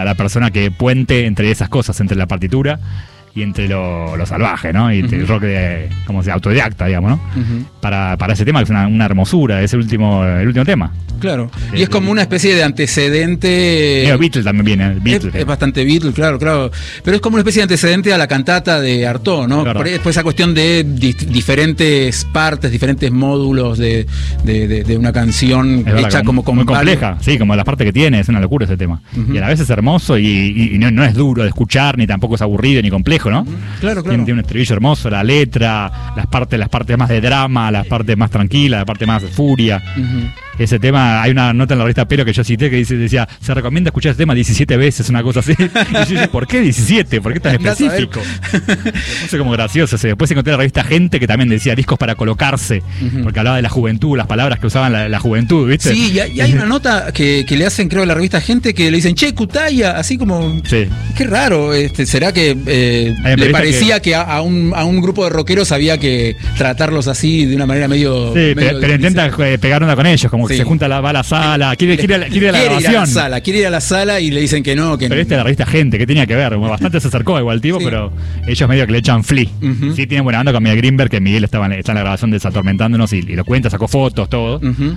la persona que puente entre esas cosas, entre la partitura y entre lo salvaje, ¿no? Y el rock como se autodidacta, digamos, ¿no? Para ese tema, que es una hermosura, es el último tema. Claro, y es como una especie de antecedente. Beatles también viene. Es bastante Beatles, claro. Pero es como una especie de antecedente a la cantata de Artaud, ¿no? Claro. Después esa cuestión de diferentes partes, diferentes módulos de una canción hecha como muy compleja, sí, como la parte que tiene, es una locura ese tema. Y a la vez es hermoso y no es duro de escuchar, ni tampoco es aburrido ni complejo, ¿no? Claro. Tiene un estribillo hermoso, la letra, las partes más de drama, las partes más tranquilas, la parte más de furia. Ese tema, hay una nota en la revista Pero que yo cité que decía, se recomienda escuchar ese tema 17 veces, una cosa así. Y yo dije, ¿por qué 17? ¿Por qué tan específico? Me puse como gracioso. Después encontré en la revista Gente que también decía discos para colocarse, porque hablaba de la juventud, las palabras que usaban la juventud, ¿viste? Sí, y hay una nota que le hacen, creo, a la revista Gente, que le dicen, che, Cutaya, así como, sí. Qué raro, ¿será que le parecía que a un grupo de rockeros había que tratarlos así de una manera medio... Sí, pero intenta pegar onda con ellos, como que se junta, va a la sala, quiere ir a la grabación. Quiere ir a la sala y le dicen que no. Pero la revista Gente, ¿qué tenía que ver? Bastante se acercó igual el tipo, pero ellos medio que le echan flea. Sí, tienen buena onda con Miguel Greenberg, que Miguel está en la grabación de Desatormentándonos y lo cuenta, sacó fotos, todo.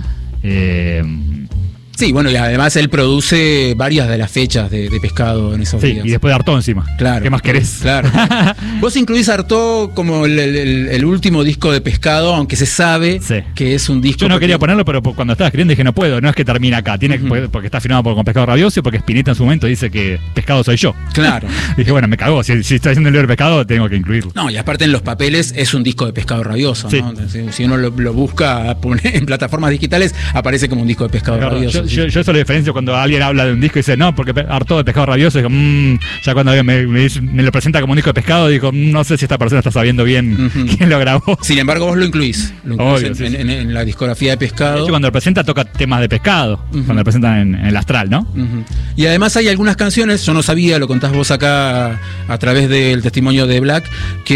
Sí, bueno, y además él produce varias de las fechas de Pescado en esos días. Y después de Artaud encima. Claro. ¿Qué más querés? Claro. Vos incluís Artaud como el último disco de Pescado, aunque se sabe que es un disco... Yo no quería ponerlo, pero cuando estaba escribiendo dije, no puedo, no es que termina acá, tiene porque está firmado con Pescado Rabioso y porque Spinetta en su momento dice que Pescado soy yo. Claro. Dije, bueno, me cagó, si estoy haciendo el libro de Pescado, tengo que incluirlo. No, y aparte en los papeles es un disco de Pescado Rabioso, ¿no? Si uno lo busca en plataformas digitales, aparece como un disco de Pescado Rabioso. Yo eso lo diferencio cuando alguien habla de un disco y dice, no, porque Artaud de Pescado Rabioso, digo, ya cuando alguien me lo presenta como un disco de Pescado, digo, no sé si esta persona está sabiendo bien quién lo grabó. Sin embargo, vos lo incluís Obvio, en la discografía de Pescado. De hecho, cuando lo presenta toca temas de Pescado, cuando lo presentan en el Astral, ¿no? Y además hay algunas canciones, yo no sabía, lo contás vos acá a través del testimonio de Black,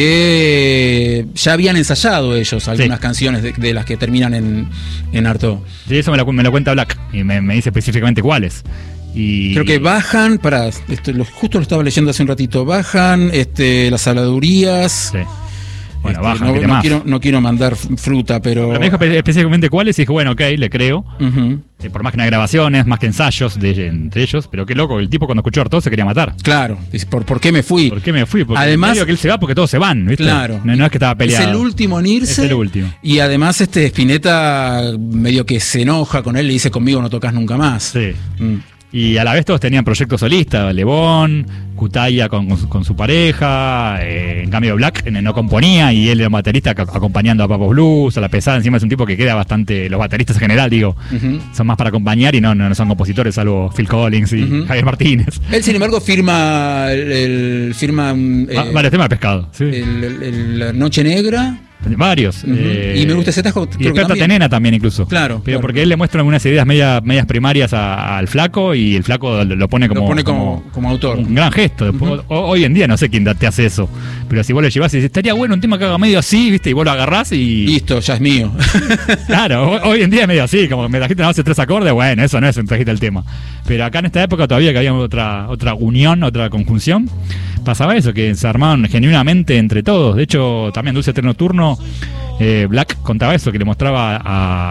que ya habían ensayado ellos algunas canciones de las que terminan en Artaud. Sí, eso me lo cuenta Black y me dice específicamente cuáles. Creo que bajan, justo lo estaba leyendo hace un ratito, bajan las habladurías. Sí. Bueno, bajan, no quiero mandar fruta, pero me dijo específicamente cuáles y dije, bueno, ok, le creo. Por más que no hay grabaciones, más que ensayos entre ellos, pero qué loco, el tipo cuando escuchó Artaud se quería matar. Claro, ¿por qué me fui? ¿Por qué me fui? Porque además, medio que él se va porque todos se van, ¿viste? Claro. No es que estaba peleado. Es el último en irse. Es el último. Y además Spinetta medio que se enoja con él, le dice, conmigo no tocas nunca más. Sí. Y a la vez todos tenían proyectos solistas, Lebón, Cutaya con su pareja, en cambio Black no componía y él era un baterista acompañando a Papos Blues, a La Pesada. Encima es un tipo que queda bastante, los bateristas en general, digo, son más para acompañar y no son compositores, salvo Phil Collins y Javier Martínez. Él, sin embargo, firma varios temas de Pescado. Sí. La Noche Negra. Varios. Y me gusta ese tajo. Y Desperta Tenena también incluso. Claro. Pero porque él le muestra algunas ideas medias primarias al flaco y el flaco lo pone como autor. Un gran gesto. Hoy en día no sé quién te hace eso. Pero si vos le llevás y dices, estaría bueno un tema que haga medio así, ¿viste? Y vos lo agarrás y... Listo, ya es mío. Claro, hoy en día es medio así, como que me trajiste nada más 3 acordes, bueno, eso no es un trajiste el tema. Pero acá en esta época todavía que había otra unión, otra conjunción, pasaba eso, que se armaban genuinamente entre todos. De hecho, también Dulce Eterno Turno, Black contaba eso, que le mostraba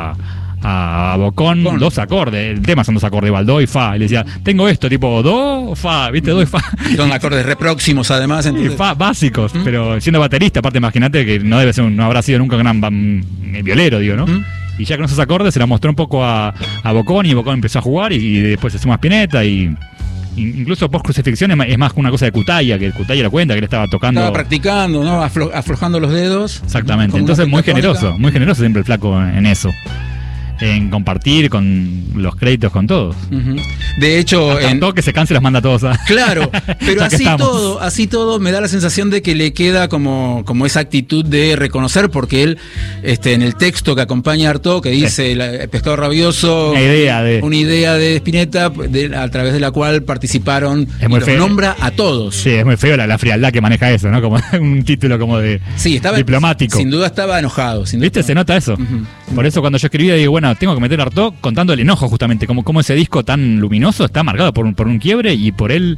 a Bocón 2 acordes. El tema son 2 acordes, igual, do y fa. Y le decía, tengo esto, tipo do, fa, ¿viste? Do y fa. Son acordes re próximos, además. Entonces... fa básicos, pero siendo baterista, aparte, imagínate que no habrá sido nunca un gran violero, digo, ¿no? Y ya con esos acordes se la mostró un poco a Bocón y Bocón empezó a jugar y después se suma Spinetta y... Incluso post crucifixión es más que una cosa de Cutaya, que Cutaya lo cuenta, que él estaba tocando. Estaba practicando, ¿no? Aflojando los dedos. Exactamente. Entonces muy generoso siempre el flaco en eso. En compartir con los créditos con todos. De hecho, todo que se canse los manda a todos. Claro, pero así todo me da la sensación de que le queda como esa actitud de reconocer, porque él en el texto que acompaña a Artaud, que dice el Pescado Rabioso, una idea de Spinetta a través de la cual participaron, y los nombra a todos. Sí, es muy feo la frialdad que maneja eso, ¿no? Como un título como de diplomático. Sin duda estaba enojado. ¿Viste? Se nota eso. Por eso cuando yo escribía digo, bueno, tengo que meter a Artaud contando el enojo justamente, como ese disco tan luminoso está marcado por un quiebre y por él